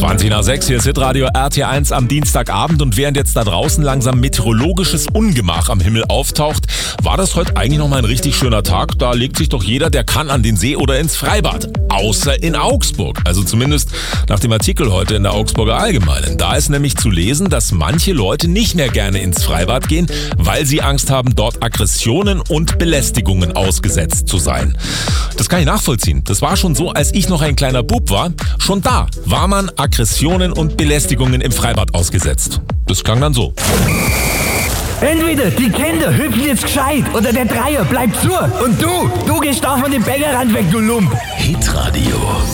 20 nach 6, hier ist Hitradio RT1 am Dienstagabend und während jetzt da draußen langsam meteorologisches Ungemach am Himmel auftaucht, war das heute eigentlich nochmal ein richtig schöner Tag. Da legt sich doch jeder, der kann, an den See oder ins Freibad. Außer in Augsburg. Also zumindest nach dem Artikel heute in der Augsburger Allgemeinen. Da ist nämlich zu lesen, dass manche Leute nicht mehr gerne ins Freibad gehen, weil sie Angst haben, dort Aggressionen und Belästigungen ausgesetzt zu sein. Das kann ich nachvollziehen. Das war schon so, als ich noch ein kleiner Bub war. Schon da war man Aggressionen und Belästigungen im Freibad ausgesetzt. Das klang dann so. Entweder die Kinder hüpfen jetzt gescheit oder der Dreier bleibt zu. Und du gehst da von dem Bäckerrand weg, du Lump. Hitradio.